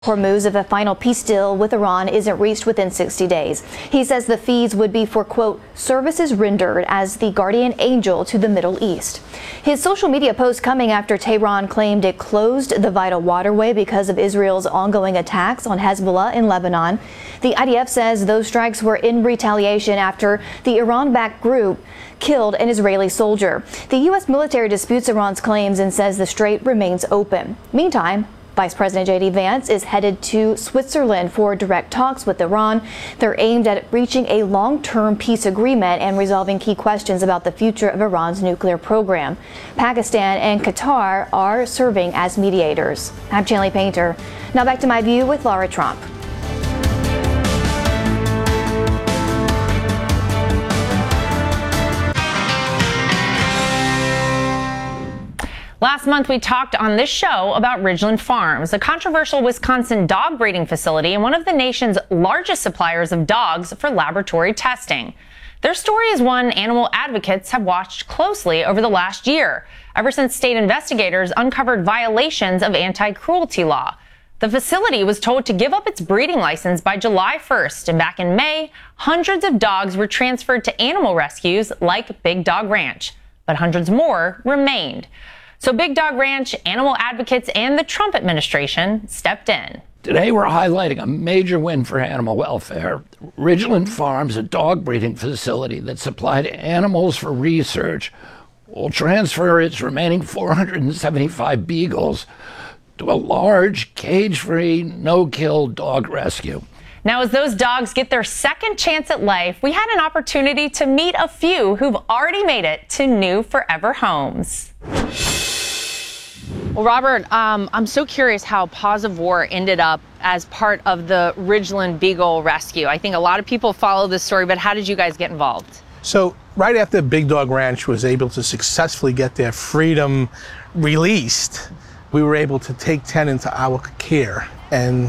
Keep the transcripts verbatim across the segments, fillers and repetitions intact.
Hormuz if a final peace deal with Iran isn't reached within sixty days. He says the fees would be for, quote, services rendered as the guardian angel to the Middle East. His social media post coming after Tehran claimed it closed the vital waterway because of Israel's ongoing attacks on Hezbollah in Lebanon. The I D F says those strikes were in retaliation after the Iran-backed group killed an Israeli soldier. The U S military disputes Iran's claims and says the strait remains open. Meantime, Vice President J D Vance is headed to Switzerland for direct talks with Iran. They're aimed at reaching a long-term peace agreement and resolving key questions about the future of Iran's nuclear program. Pakistan and Qatar are serving as mediators. I'm Chanley Painter. Now back to My View with Laura Trump. Last month, we talked on this show about Ridgeland Farms, a controversial Wisconsin dog breeding facility and one of the nation's largest suppliers of dogs for laboratory testing. Their story is one animal advocates have watched closely over the last year, ever since state investigators uncovered violations of anti-cruelty law. The facility was told to give up its breeding license by July first, and back in May, hundreds of dogs were transferred to animal rescues like Big Dog Ranch, but hundreds more remained. So Big Dog Ranch, animal advocates, and the Trump administration stepped in. Today we're highlighting a major win for animal welfare. Ridgeland Farms, a dog breeding facility that supplied animals for research, will transfer its remaining four hundred seventy-five beagles to a large, cage-free, no-kill dog rescue. Now, as those dogs get their second chance at life, we had an opportunity to meet a few who've already made it to new forever homes. Well, Robert, um, I'm so curious how Paws of War ended up as part of the Ridgeland Beagle rescue. I think a lot of people follow this story, but how did you guys get involved? So right after Big Dog Ranch was able to successfully get their freedom released, we were able to take ten into our care. And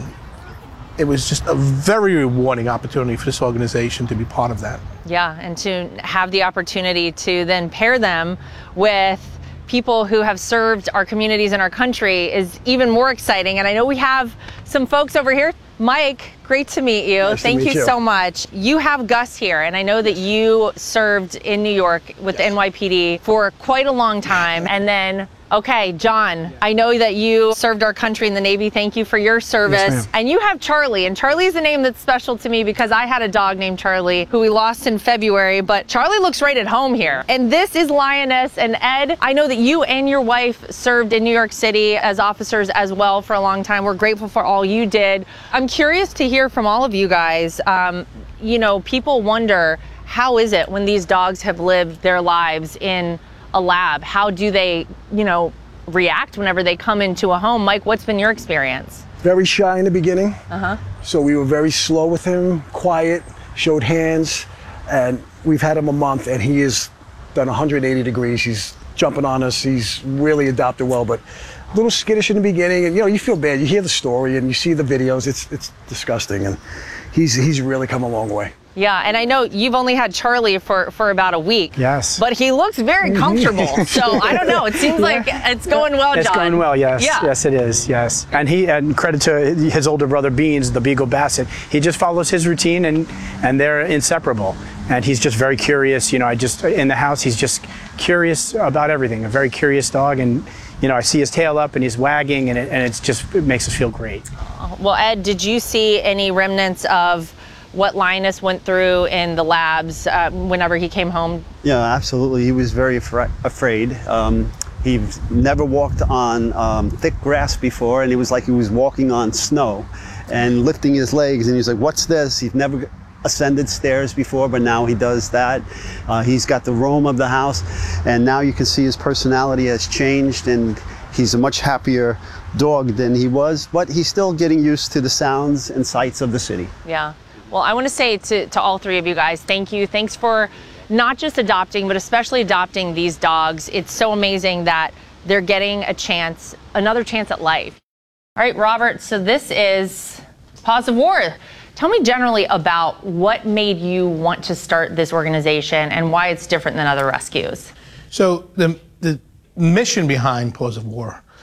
it was just a very rewarding opportunity for this organization to be part of that. Yeah, and to have the opportunity to then pair them with people who have served our communities and our country is even more exciting. And I know we have some folks over here. Mike, great to meet you. Nice Thank to meet you you so much. You have Gus here, and I know that you served in New York with the N Y P D for quite a long time. And then, okay, John, I know that you served our country in the Navy. Thank you for your service. Yes, and you have Charlie, and Charlie is a name that's special to me because I had a dog named Charlie who we lost in February, but Charlie looks right at home here. And this is Lioness. And Ed, I know that you and your wife served in New York City as officers as well for a long time. We're grateful for all you did. I'm curious to hear from all of you guys. Um, you know, people wonder, how is it when these dogs have lived their lives in a lab? How do they, you know, react whenever they come into a home? Mike, what's been your experience? Very shy in the beginning. Uh-huh. So we were very slow with him, quiet, showed hands, and we've had him a month and he has done one hundred eighty degrees. He's jumping on us. He's really adopted well, but a little skittish in the beginning, and you know, you feel bad. You hear the story and you see the videos. It's it's disgusting, and he's he's really come a long way. Yeah, and I know you've only had Charlie for, for about a week. Yes. But he looks very comfortable. So I don't know. It seems yeah. like it's going well, John. It's going well, yes. Yeah. Yes, it is, yes. And he, and credit to his older brother Beans, the Beagle Basset. He just follows his routine, and, and they're inseparable. And he's just very curious. You know, I just, in the house, he's just curious about everything. A very curious dog. And, you know, I see his tail up and he's wagging, and it, and it's just, it makes us feel great. Well, Ed, did you see any remnants of what Linus went through in the labs uh, whenever he came home? Yeah, absolutely. He was very afra afraid. Um, he never walked on um, thick grass before, and it was like he was walking on snow and lifting his legs, and he's like, what's this? He's never ascended stairs before, but now he does that. Uh, he's got the roam of the house, and now you can see his personality has changed, and he's a much happier dog than he was, but he's still getting used to the sounds and sights of the city. Yeah. Well, I want to say to, to all three of you guys, thank you. Thanks for not just adopting, but especially adopting these dogs. It's so amazing that they're getting a chance, another chance at life. All right, Robert, so this is Paws of War. Tell me generally about what made you want to start this organization and why it's different than other rescues. So the, the mission behind Paws of War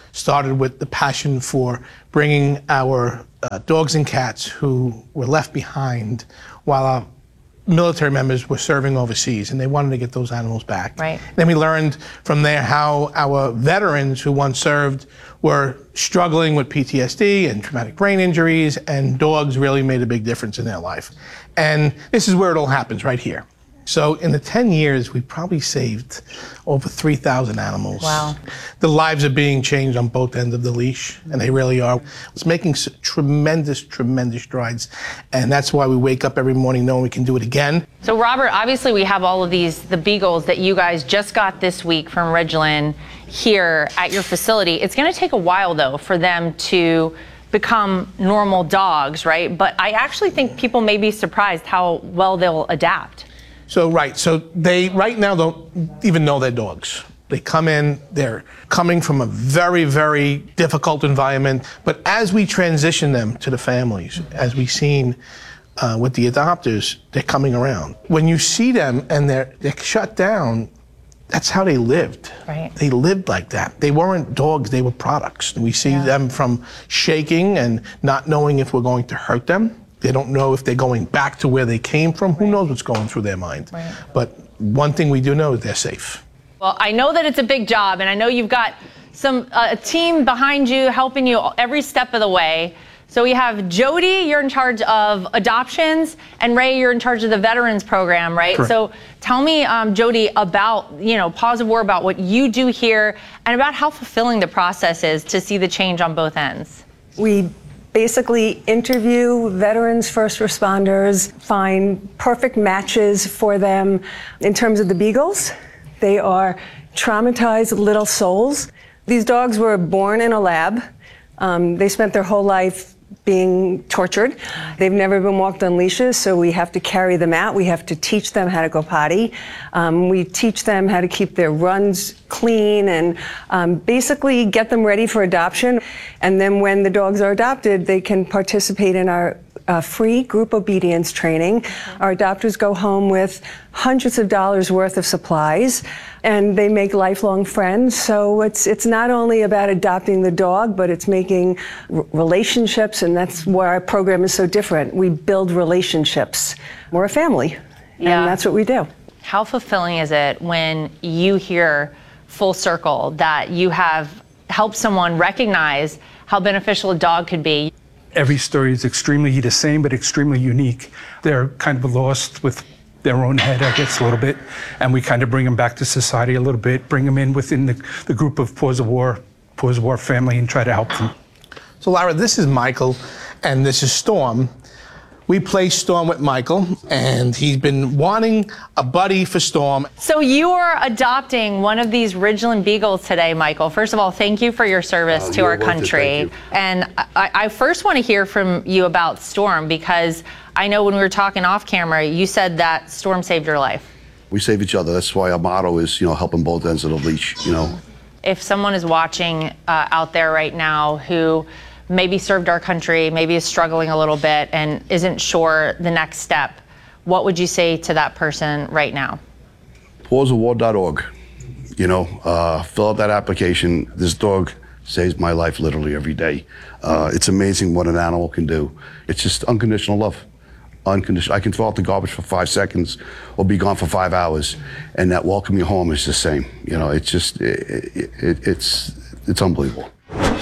started with the passion for bringing our uh, dogs and cats who were left behind while our military members were serving overseas, and they wanted to get those animals back. Right. Then we learned from there how our veterans who once served were struggling with P T S D and traumatic brain injuries, and dogs really made a big difference in their life. And this is where it all happens, right here. So in the ten years, we probably saved over three thousand animals. Wow. The lives are being changed on both ends of the leash, and they really are. It's making tremendous, tremendous strides, and that's why we wake up every morning knowing we can do it again. So Robert, obviously we have all of these, the beagles that you guys just got this week from Ridgeland here at your facility. It's gonna take a while though for them to become normal dogs, right? But I actually think people may be surprised how well they'll adapt. So, right, so they right now don't even know they're dogs. They come in, they're coming from a very, very difficult environment, but as we transition them to the families, as we've seen uh, with the adopters, they're coming around. When you see them and they're, they're shut down, that's how they lived. Right. They lived like that. They weren't dogs, they were products. We see Yeah. them from shaking and not knowing if we're going to hurt them. They don't know if they're going back to where they came from. Who knows what's going through their mind? Right. But one thing we do know is they're safe. Well, I know that it's a big job, and I know you've got some uh, a team behind you helping you every step of the way. So we have Jody, you're in charge of adoptions, and Ray, you're in charge of the veterans program, right? Correct. So tell me, um, Jody, about, you know, Paws of War, about what you do here, and about how fulfilling the process is to see the change on both ends. We basically interview veterans, first responders, find perfect matches for them. In terms of the beagles, they are traumatized little souls. These dogs were born in a lab. Um, they spent their whole life being tortured. They've never been walked on leashes, so we have to carry them out. We have to teach them how to go potty. Um, we teach them how to keep their runs clean and um, basically get them ready for adoption. And then when the dogs are adopted, they can participate in our Uh, free group obedience training. Our adopters go home with hundreds of dollars worth of supplies, and they make lifelong friends. So it's it's not only about adopting the dog, but it's making r- relationships, and that's where our program is so different. We build relationships. We're a family, Yeah. and that's what we do. How fulfilling is it when you hear full circle that you have helped someone recognize how beneficial a dog could be? Every story is extremely the same, but extremely unique. They're kind of lost with their own head, I guess, a little bit, and we kind of bring them back to society a little bit, bring them in within the, the group of Paws of War, Paws of War family, and try to help them. So, Lara, this is Michael, and this is Storm. We play Storm with Michael, and he's been wanting a buddy for Storm. So you are adopting one of these Ridgeland Beagles today, Michael. First of all, thank you for your service Oh, to you're our welcome. country. Thank you. And I, I first want to hear from you about Storm, because I know when we were talking off camera, you said that Storm saved your life. We save each other. That's why our motto is, you know, helping both ends of the leash, you know. If someone is watching uh, out there right now who maybe served our country, maybe is struggling a little bit and isn't sure the next step, what would you say to that person right now? paws of war dot org. You know, uh, fill out that application. This dog saves my life literally every day. Uh, it's amazing what an animal can do. It's just unconditional love. Unconditional. I can throw out the garbage for five seconds or be gone for five hours, and that welcome you home is the same. You know, it's just, it, it, it's, it's unbelievable.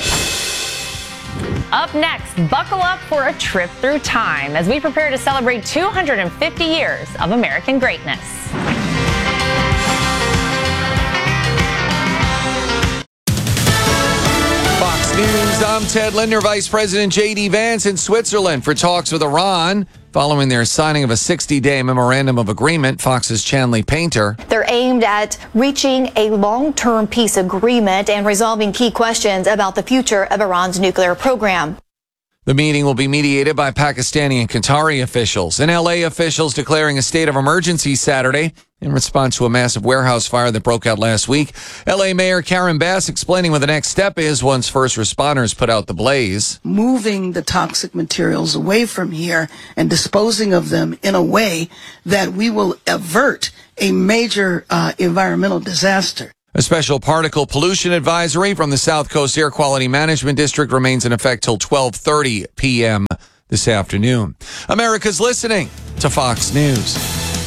Up next, buckle up for a trip through time as we prepare to celebrate two hundred fifty years of American greatness. Fox News, I'm Ted Linder. Vice President J D Vance in Switzerland for talks with Iran following their signing of a sixty-day memorandum of agreement. Fox's Chanley Painter. They're aimed at reaching a long-term peace agreement and resolving key questions about the future of Iran's nuclear program. The meeting will be mediated by Pakistani and Qatari officials. And L A officials declaring a state of emergency Saturday in response to a massive warehouse fire that broke out last week. L A Mayor Karen Bass explaining what the next step is once first responders put out the blaze. Moving the toxic materials away from here and disposing of them in a way that we will avert a major uh, environmental disaster. A special particle pollution advisory from the South Coast Air Quality Management District remains in effect till twelve thirty p.m. this afternoon. America's listening to Fox News.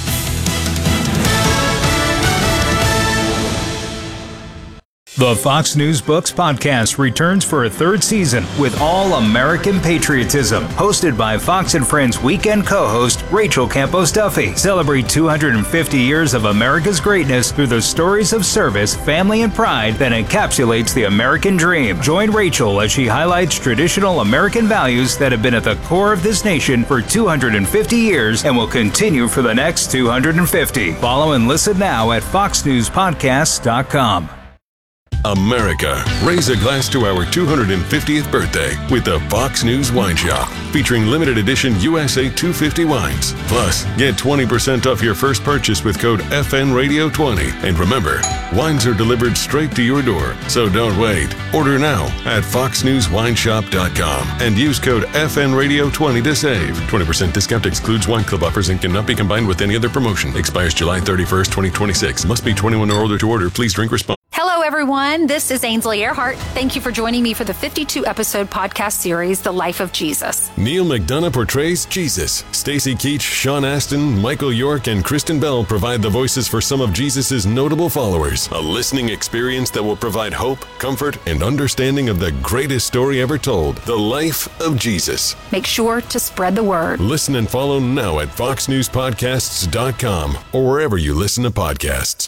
The Fox News Books podcast returns for a third season with all American patriotism. Hosted by Fox and Friends weekend co-host Rachel Campos Duffy. Celebrate two hundred fifty years of America's greatness through the stories of service, family, and pride that encapsulates the American dream. Join Rachel as she highlights traditional American values that have been at the core of this nation for two hundred fifty years and will continue for the next two hundred fifty. Follow and listen now at fox news podcasts dot com. America, raise a glass to our two hundred fiftieth birthday with the Fox News Wine Shop, featuring limited edition U S A two fifty wines. Plus, get twenty percent off your first purchase with code F N Radio twenty. And remember, wines are delivered straight to your door, so don't wait. Order now at fox news wine shop dot com and use code F N Radio twenty to save. twenty percent discount excludes wine club offers and cannot be combined with any other promotion. Expires July thirty-first, twenty twenty-six. Must be twenty-one or older to order. Please drink responsibly. Hello, everyone. This is Ainsley Earhart. Thank you for joining me for the fifty-two episode podcast series, The Life of Jesus. Neil McDonough portrays Jesus. Stacy Keach, Sean Astin, Michael York, and Kristen Bell provide the voices for some of Jesus' notable followers. A listening experience that will provide hope, comfort, and understanding of the greatest story ever told, the life of Jesus. Make sure to spread the word. Listen and follow now at fox news podcasts dot com or wherever you listen to podcasts.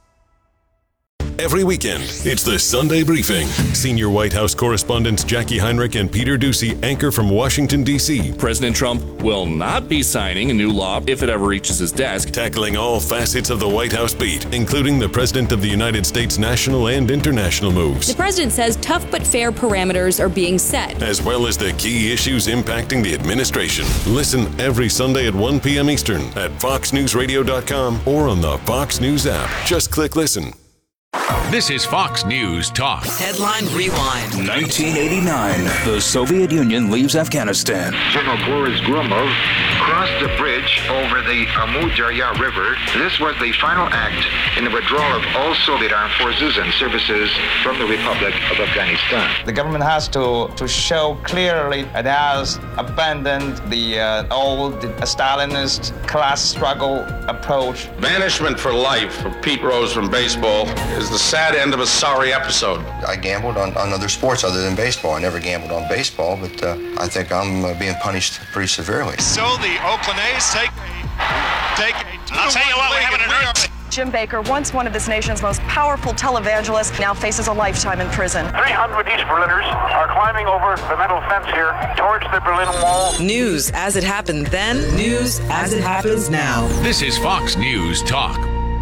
Every weekend, it's the Sunday Briefing. Senior White House correspondents Jackie Heinrich and Peter Doocy anchor from Washington, D C President Trump will not be signing a new law if it ever reaches his desk. Tackling all facets of the White House beat, including the President of the United States' national and international moves. The President says tough but fair parameters are being set, as well as the key issues impacting the administration. Listen every Sunday at one p.m. Eastern at fox news radio dot com or on the Fox News app. Just click listen. This is Fox News Talk. Headline Rewind. nineteen eighty-nine. The Soviet Union leaves Afghanistan. General Boris Gromov crossed the bridge over the Amu Darya River. This was the final act in the withdrawal of all Soviet armed forces and services from the Republic of Afghanistan. The government has to, to show clearly it has abandoned the uh, old Stalinist class struggle approach. Banishment for life for Pete Rose from baseball is the sad end of a sorry episode. I gambled on, on other sports other than baseball. I never gambled on baseball, but uh, I think I'm uh, being punished pretty severely. So the Oakland A's take a, take a I'll tell you what, we have an earth. Jim Baker, once one of this nation's most powerful televangelists, now faces a lifetime in prison. three hundred East Berliners are climbing over the metal fence here towards the Berlin Wall. News as it happened then, news as it happens now. This is Fox News Talk.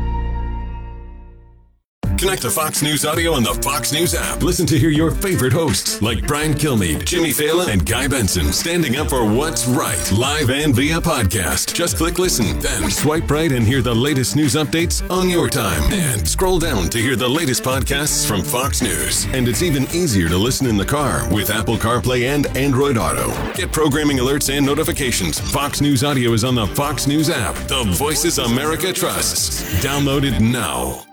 Connect to Fox News Audio on the Fox News app. Listen to hear your favorite hosts like Brian Kilmeade, Jimmy Fallon, and Guy Benson standing up for what's right, live and via podcast. Just click listen, then swipe right and hear the latest news updates on your time. And scroll down to hear the latest podcasts from Fox News. And it's even easier to listen in the car with Apple CarPlay and Android Auto. Get programming alerts and notifications. Fox News Audio is on the Fox News app. The voices America trusts. Download it now.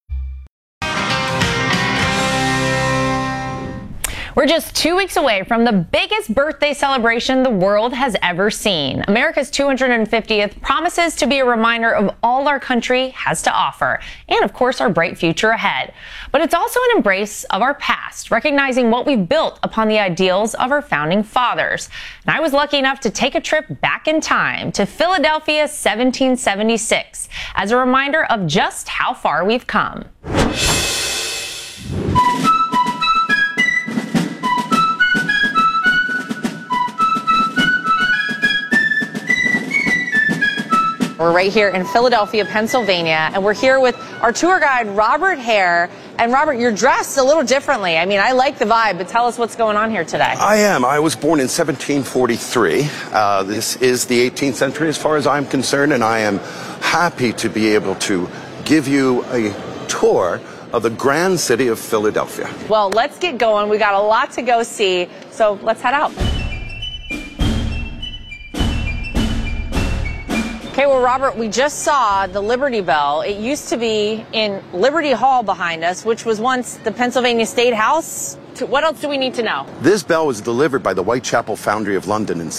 We're just two weeks away from the biggest birthday celebration the world has ever seen. America's two hundred fiftieth promises to be a reminder of all our country has to offer, and of course our bright future ahead. But it's also an embrace of our past, recognizing what we've built upon the ideals of our founding fathers. And I was lucky enough to take a trip back in time to Philadelphia seventeen seventy-six as a reminder of just how far we've come. We're right here in Philadelphia, Pennsylvania, and we're here with our tour guide, Robert Hare. And Robert, you're dressed a little differently. I mean, I like the vibe, but tell us what's going on here today. I am. I was born in seventeen forty-three. Uh, this is the eighteenth century as far as I'm concerned, and I am happy to be able to give you a tour of the grand city of Philadelphia. Well, let's get going. We got a lot to go see, so let's head out. Okay, well, Robert, we just saw the Liberty Bell. It used to be in Liberty Hall behind us, which was once the Pennsylvania State House. What else do we need to know? This bell was delivered by the Whitechapel Foundry of London in